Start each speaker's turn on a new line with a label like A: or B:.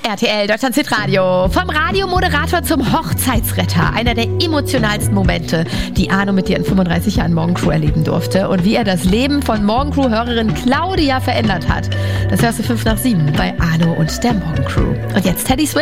A: RTL Deutschland Hitradio. Vom Radiomoderator zum Hochzeitsretter. Einer der emotionalsten Momente, die Arno mit dir in 35 Jahren Morgencrew erleben durfte. Und wie er das Leben von Morgencrew-Hörerin Claudia verändert hat. Das hörst du 5 nach 7 bei Arno und der Morgencrew. Und jetzt Teddy Swims.